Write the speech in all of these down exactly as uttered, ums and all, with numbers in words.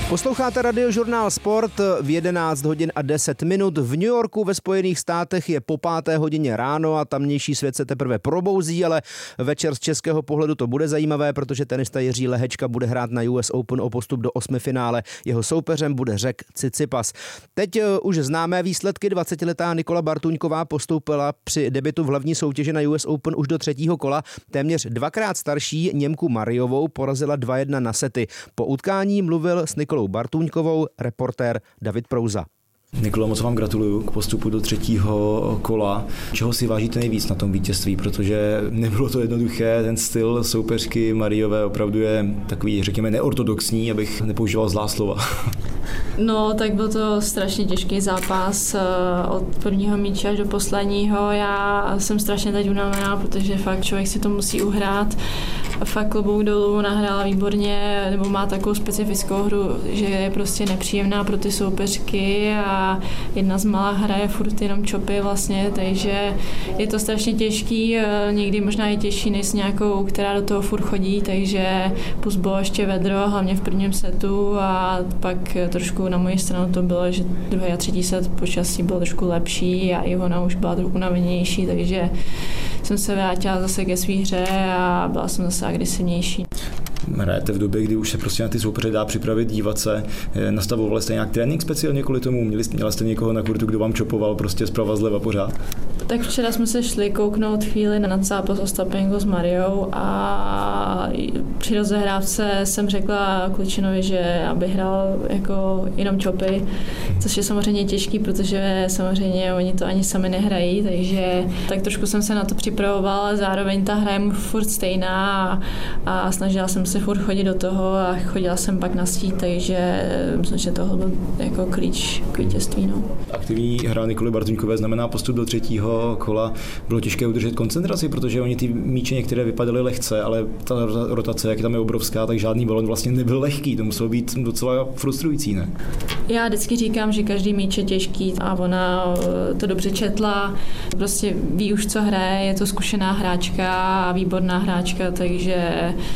Posloucháte Radiožurnál Sport v jedenáct hodin a deset minut. V New Yorku ve Spojených státech je po páté hodině ráno a tamnější svět se teprve probouzí, ale večer z českého pohledu to bude zajímavé, protože tenista Jiří Lehečka bude hrát na U S Open o postup do osmifinále. Jeho soupeřem bude Řek Tsitsipas. Teď už známé výsledky. dvacetiletá Nikola Bartuňková postoupila při debutu v hlavní soutěži na U S Open už do třetího kola. Téměř dvakrát starší Němku Mariovou porazila dva jedna na sety. Po utkání mluvil s Nikolou Bartuňkovou reportér David Prouza. Nikolo, moc vám gratuluju k postupu do třetího kola. Čeho si vážíte nejvíc na tom vítězství, protože nebylo to jednoduché, ten styl soupeřky Mariové opravdu je takový, řekněme, neortodoxní, abych nepoužíval zlá slova. No, tak byl to strašně těžký zápas od prvního míče až do posledního. Já jsem strašně teď unavená, protože fakt člověk si to musí uhrát. Fakt klobouk dolů, nahrála výborně, nebo má takovou specifickou hru, že je prostě nepříjemná pro ty soupeřky a jedna z malá hraje furt jenom čopy vlastně, takže je to strašně těžký, někdy možná i těžší než s nějakou, která do toho furt chodí, takže plus bylo ještě vedro, hlavně v prvním setu a pak trošku na moji stranu to bylo, že druhý a třetí set počasí byl trošku lepší a i ona už byla trochu unavenější, takže jsem se vrátila zase ke svý hře a byla jsem zase agresivnější. Hrajete v době, kdy už se prostě na ty soupeře dá připravit, dívat se. Nastavovali jste nějak trénink speciálně kvůli tomu? Měli, měla jste někoho na kurtu, kdo vám čopoval prostě zprava zleva pořád? Tak včera jsme se šli kouknout chvíli na zápas Ostapenko s Mariou a při rozehrávce jsem řekla Klučinovi, že aby hrál jako jenom čopy, což je samozřejmě těžký, protože samozřejmě oni to ani sami nehrají, takže tak trošku jsem se na to připravovala, zároveň ta hra je mu furt stejná a, a snažila jsem se furt chodit do toho a chodila jsem pak na stít, takže myslím, že tohle byl jako klíč k vítězství. No. Aktivní hra Nikoly Bartuňkové znamená postup do třetího kola. Bylo těžké udržet koncentraci, protože oni ty míče některé vypadaly lehce, ale ta rotace, jak tam je obrovská, tak žádný balon vlastně nebyl lehký. To muselo být docela frustrující, ne? Já vždycky říkám, že každý míč je těžký a ona to dobře četla. Prostě ví už, co hraje, je to zkušená hráčka a výborná hráčka, takže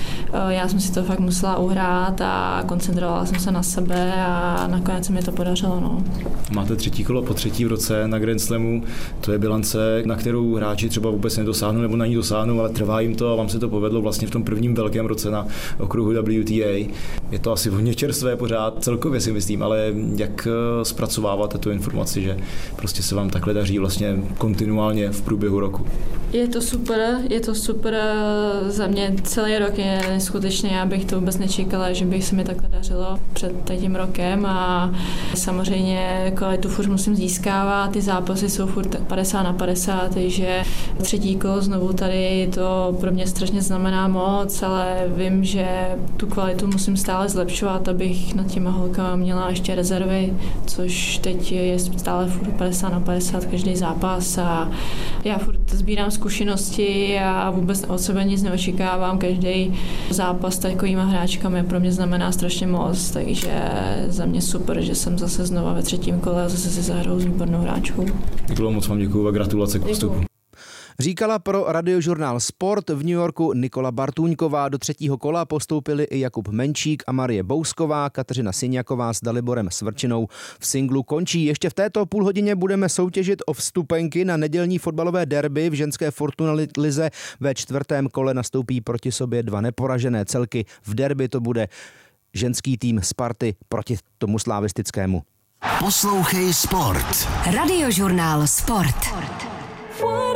já jsem si to fakt musela uhrát a koncentrovala jsem se na sebe a nakonec se mi to podařilo. No. Máte třetí kolo po třetí v roce na Grand Slamu, to je bilance, na kterou hráči třeba vůbec nedosáhnou nebo na ní dosáhnou, ale trvá jim to a vám se to povedlo vlastně v tom prvním velkém roce na okruhu W T A. Je to asi hodně čerstvé pořád, celkově si myslím, ale jak zpracováváte tu informaci, že prostě se vám takhle daří vlastně kontinuálně v průběhu roku? Je to super, je to super, za mě celý rok je neskutečný, já bych to vůbec nečekala, že bych se mi takhle dařilo před tím rokem a samozřejmě kvalitu furt musím získávat, ty zápasy jsou furt padesát na padesát, takže třetí kolo znovu tady to pro mě strašně znamená moc, ale vím, že tu kvalitu musím stále zlepšovat, abych nad těma holkama měla ještě rezervy, což teď je stále furt padesát na padesát každý zápas a já furt sbírám zkušenosti a vůbec od sebe nic neočekávám. Každý zápas s takovýma hráčkami pro mě znamená strašně moc, takže za mě super, že jsem zase znova ve třetím kole a zase si zahraju s výbornou hráčkou. Nikolo, moc vám děkuju a gratulace k postupu. Říkala pro Radiožurnál Sport v New Yorku Nikola Bartuňková. Do třetího kola postoupili i Jakub Menčík a Marie Bousková. Kateřina Syňaková s Daliborem Svrčinou v singlu končí. Ještě v této půlhodině budeme soutěžit o vstupenky na nedělní fotbalové derby v ženské Fortuna lize. Ve čtvrtém kole nastoupí proti sobě dva neporažené celky. V derby to bude ženský tým Sparty proti tomu slavistickému. Poslouchej Sport. Radiožurnál Sport.